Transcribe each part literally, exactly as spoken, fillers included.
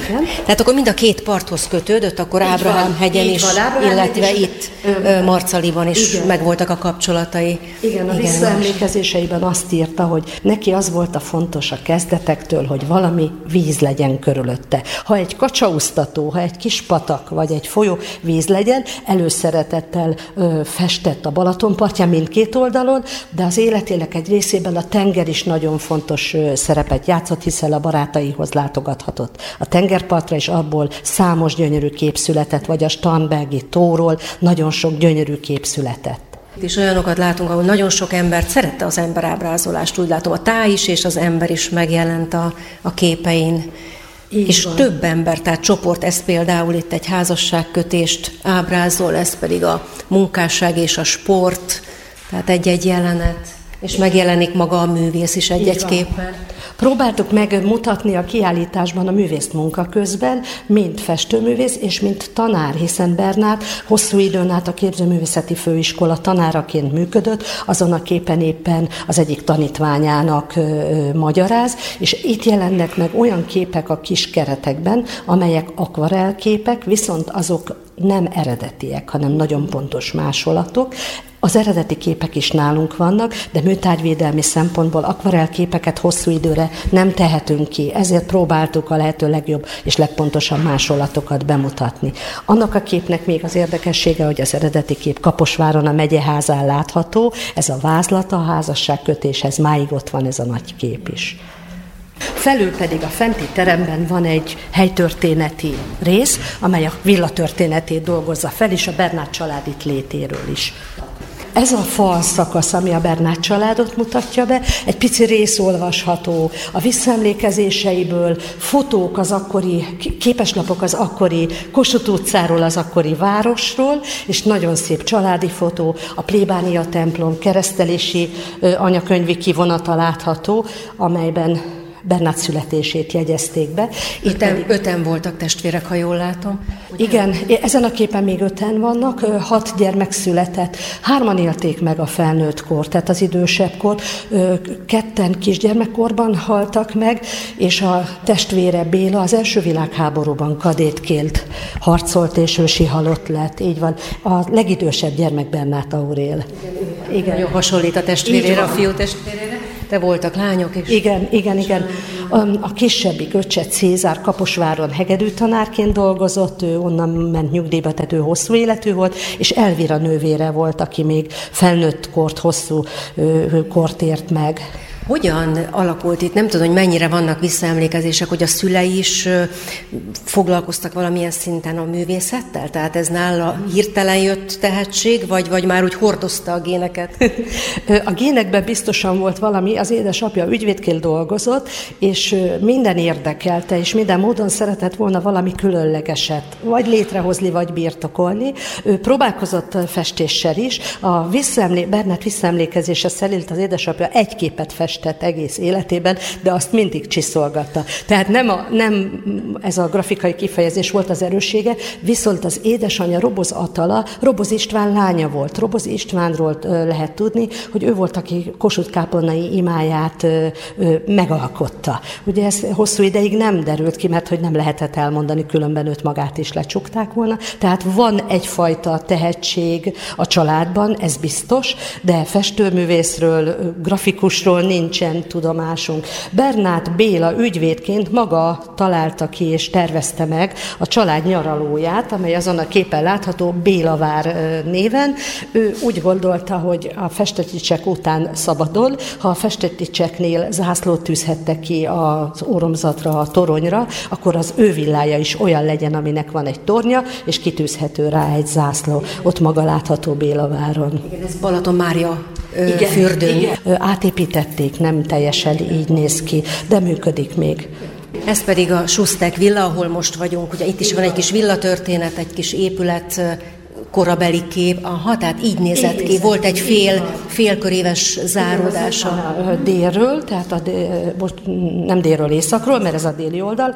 Igen. Tehát akkor mind a két parthoz kötődött, akkor Ábrahám hegyen is, van, illetve is, itt ö, Marcaliban is igen. megvoltak a kapcsolatai. Igen, a visszaemlékezéseiben azt írta, hogy neki az volt a fontos a kezdetektől, hogy valami víz legyen körülötte. Ha egy kacsaúztató, ha egy kis patak, vagy egy folyó víz legyen, előszeretettel ö, festett a Balatonpartján mindkét oldalon, de az életének egy részében a tenger is nagyon fontos ö, szerepet játszott, hiszen a barátaihoz látogathatott a tengerpartra, és abból számos gyönyörű kép született, vagy a Starnbergi tóról nagyon sok gyönyörű kép született. És olyanokat látunk, ahol nagyon sok embert szerette az emberábrázolást, úgy látom, a táj is és az ember is megjelent a, a képein. Így és van. Több ember, tehát csoport, ez például itt egy házasságkötést ábrázol, ez pedig a munkásság és a sport, tehát egy-egy jelenet, és megjelenik maga a művész is egy-egy képen. Próbáltuk megmutatni a kiállításban a művészt munka közben, mint festőművész és mint tanár, hiszen Bernát hosszú időn át a Képzőművészeti Főiskola tanáraként működött, azon a képen éppen az egyik tanítványának ö, ö, magyaráz, és itt jelennek meg olyan képek a kis keretekben, amelyek akvarellképek, viszont azok nem eredetiek, hanem nagyon pontos másolatok. Az eredeti képek is nálunk vannak, de műtárgyvédelmi szempontból akvarellképeket hosszú időre nem tehetünk ki, ezért próbáltuk a lehető legjobb és legpontosabb másolatokat bemutatni. Annak a képnek még az érdekessége, hogy az eredeti kép Kaposváron a megyeházán látható, ez a vázlata a házasságkötéshez, máig ott van ez a nagy kép is. Felül pedig a fenti teremben van egy helytörténeti rész, amely a villatörténetét dolgozza fel, és a Bernát család itt létéről is. Ez a fal szakasz, ami a Bernát családot mutatja be, egy pici rész olvasható a visszaemlékezéseiből, fotók az akkori, képeslapok az akkori Kossuth utcáról, az akkori városról, és nagyon szép családi fotó, a plébánia templom keresztelési anyakönyvi kivonata látható, amelyben Bernát születését jegyezték be. Itt öten, pedig... öten voltak testvérek, ha jól látom. Ugye? Igen, ezen a képen még öten vannak, hat gyermek született, hárman élték meg a felnőtt kor, tehát az idősebb kor, ketten kisgyermekkorban haltak meg, és a testvére Béla az első világháborúban kadétként harcolt, és ősi halott lett, így van. A legidősebb gyermek Bernát Aurél. Igen. Nagyon hasonlít a testvérére, a fiú testvérére. De voltak lányok is. Igen, igen, igen. A kisebbik öccse Cézár Kaposváron hegedűtanárként dolgozott, ő onnan ment nyugdíjba, tehát ő hosszú életű volt, és Elvira nővére volt, aki még felnőtt kort, hosszú kort ért meg. Hogyan alakult itt? Nem tudom, hogy mennyire vannak visszaemlékezések, hogy a szülei is foglalkoztak valamilyen szinten a művészettel? Tehát ez nála hirtelen jött tehetség, vagy, vagy már úgy hordozta a géneket? A génekben biztosan volt valami, az édesapja ügyvédként dolgozott, és minden érdekelte, és minden módon szeretett volna valami különlegeset, vagy létrehozni, vagy birtokolni. Ő próbálkozott festéssel is. A visszaemlé- Bernát visszaemlékezése szerint az édesapja egy képet festett egész életében, de azt mindig csiszolgatta. Tehát nem, a, nem ez a grafikai kifejezés volt az erőssége, viszont az édesanyja Roboz Atala, Roboz István lánya volt. Roboz Istvánról lehet tudni, hogy ő volt, aki Kossuth-kápolnai imáját megalkotta. Ugye ez hosszú ideig nem derült ki, mert hogy nem lehetett elmondani, különben őt magát is lecsukták volna. Tehát van egyfajta tehetség a családban, ez biztos, de festőművészről, grafikusról nincsen tudomásunk. Bernát Béla ügyvédként maga találta ki és tervezte meg a család nyaralóját, amely azon a képen látható Bélavár néven. Ő úgy gondolta, hogy a festeticsek után szabadon, ha a festeticseknél zászlót tűzhettek ki az óromzatra, a toronyra, akkor az ő villája is olyan legyen, aminek van egy tornya, és kitűzhető rá egy zászló. Ott maga látható Bélaváron. Igen, ez Balaton Mária fürdő. Átépítették, nem teljesen így néz ki, de működik még. Ez pedig a Sustek villa, ahol most vagyunk. Ugye itt is van egy kis villatörténet, egy kis épület, korabeli kép. Aha, tehát így nézett ki. Volt egy fél, félköréves záródása. Délről, tehát a dél, most nem délről északról, mert ez a déli oldal,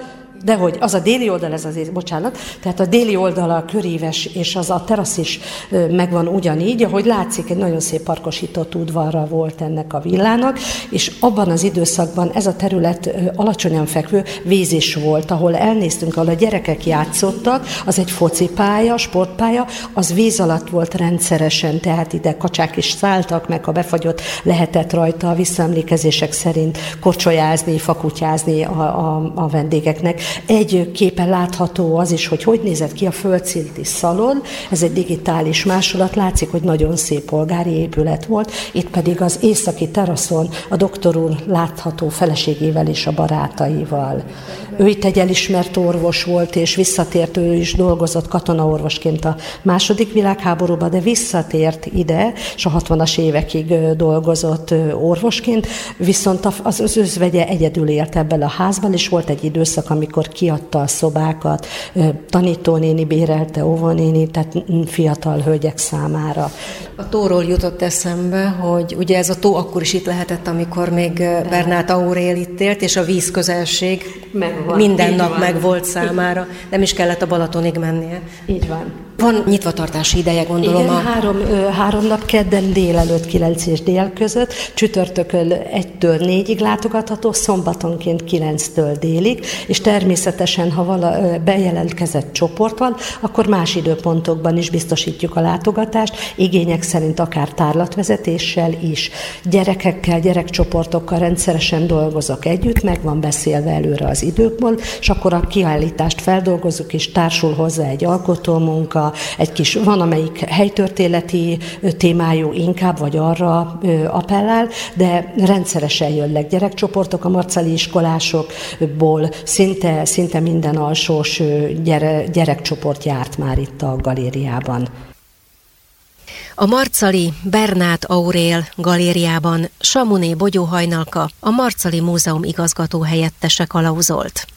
De hogy az a déli oldal, ez az, bocsánat, tehát a déli oldala köríves, és az a terasz is megvan ugyanígy, ahogy látszik, egy nagyon szép parkosított udvarra volt ennek a villának, és abban az időszakban ez a terület alacsonyan fekvő víz is volt, ahol elnéztünk, ahol a gyerekek játszottak, az egy focipálya, sportpálya, az víz alatt volt rendszeresen, tehát ide kacsák is szálltak, meg ha befagyott, lehetett rajta a visszaemlékezések szerint korcsolyázni, fakutyázni a, a, a vendégeknek. Egy képen látható az is, hogy hogy nézett ki a földszinti szalon, ez egy digitális másolat, látszik, hogy nagyon szép polgári épület volt, itt pedig az északi teraszon a doktor úr látható feleségével és a barátaival. Ő itt egy elismert orvos volt, és visszatért, ő is dolgozott katonaorvosként a második világháborúban, de visszatért ide, és a hatvanas évekig dolgozott orvosként, viszont az, az özvegye egyedül élt ebben a házban, és volt egy időszak, amikor kiadta a szobákat, tanítónéni bérelte, óvónéni, tehát fiatal hölgyek számára. A tóról jutott eszembe, hogy ugye ez a tó akkor is itt lehetett, amikor még Bernát Aurél itt élt, és a vízközelség megvan, minden nap meg volt számára, nem is kellett a Balatonig mennie. Így van. Van nyitvatartási ideje, gondolom. Igen, a... három, három nap, kedden délelőtt kilenc és dél között, csütörtökön egytől négyig látogatható, szombatonként kilenctől délig, és természetesen, ha vala bejelentkezett csoport van, akkor más időpontokban is biztosítjuk a látogatást, igények szerint akár tárlatvezetéssel is. Gyerekekkel, gyerekcsoportokkal rendszeresen dolgozok együtt, meg van beszélve előre az időpont, és akkor a kiállítást feldolgozzuk, és társul hozzá egy alkotómunka, egy kis, van amelyik helytörténeti témájú inkább, vagy arra appellál, de rendszeresen jönnek gyerekcsoportok, a marcali iskolásokból szinte, szinte minden alsós gyere, gyerekcsoport járt már itt a galériában. A marcali Bernát Aurél galériában Samuné Bogyó Hajnalka, a Marcali Múzeum igazgató helyettese kalauzolt.